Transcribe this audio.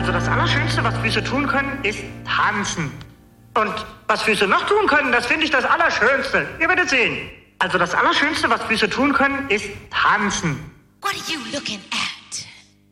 Also das Allerschönste, was Füße tun können, ist tanzen. Und was Füße noch tun können, das finde ich das Allerschönste. Ihr werdet sehen. Also das Allerschönste, was Füße tun können, ist tanzen. What are you looking at?